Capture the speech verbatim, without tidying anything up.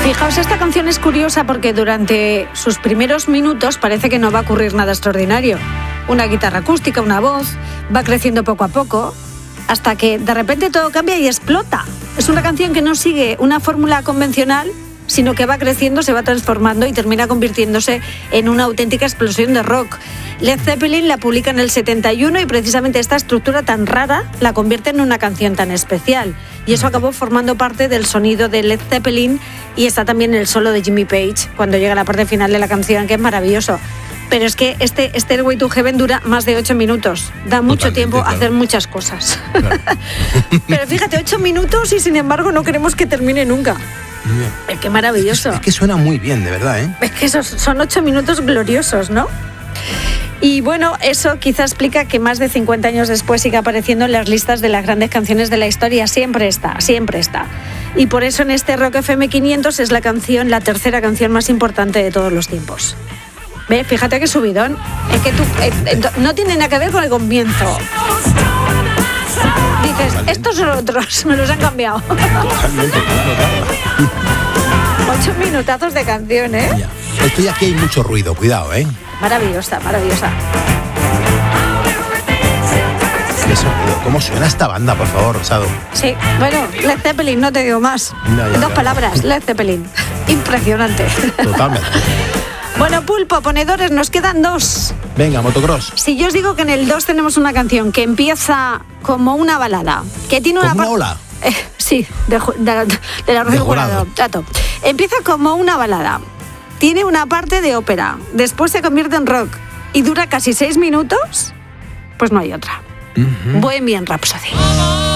Fijaos, esta canción es curiosa porque durante sus primeros minutos parece que no va a ocurrir nada extraordinario. Una guitarra acústica, una voz, va creciendo poco a poco, hasta que de repente todo cambia y explota. Es una canción que no sigue una fórmula convencional, sino que va creciendo, se va transformando y termina convirtiéndose en una auténtica explosión de rock. Led Zeppelin la publica en el setenta y uno y precisamente esta estructura tan rara la convierte en una canción tan especial. Y eso acabó formando parte del sonido de Led Zeppelin, y está también el solo de Jimmy Page cuando llega la parte final de la canción, que es maravilloso. Pero es que este Stairway to Heaven dura más de ocho minutos. Da mucho Totalmente, tiempo a claro. hacer muchas cosas. Claro. Pero fíjate, ocho minutos y sin embargo no queremos que termine nunca. Es que maravilloso. Es que, es que suena muy bien, de verdad, ¿eh? Es que esos son ocho minutos gloriosos, ¿no? Y bueno, eso quizá explica que más de cincuenta años después siga apareciendo en las listas de las grandes canciones de la historia. Siempre está, siempre está. Y por eso en este Rock F M quinientos es la canción, la tercera canción más importante de todos los tiempos. ¿Ves? Fíjate qué subidón. Es que tú, eh, eh, no tiene nada que ver con el comienzo. Dices, estos son otros, me los han cambiado. Totalmente, claro. Ocho minutazos de canción, ¿eh? Ya. Esto ya aquí hay mucho ruido, cuidado, ¿eh? Maravillosa, maravillosa. ¿Qué sonido? ¿Cómo suena esta banda, por favor, Rosado? Sí, bueno, Led Zeppelin, no te digo más. No, ya, Dos ya, palabras, ya. Led Zeppelin. Impresionante. Totalmente. Bueno, Pulpo, ponedores, nos quedan dos. Venga, motocross. Si yo os digo que en el dos tenemos una canción que empieza como una balada, que tiene una... ¿Como una par- ola? Eh, sí, de, de, de la De jurado. Tato. Empieza como una balada, tiene una parte de ópera, después se convierte en rock y dura casi seis minutos, pues no hay otra. Uh-huh. Bohemian Rhapsody.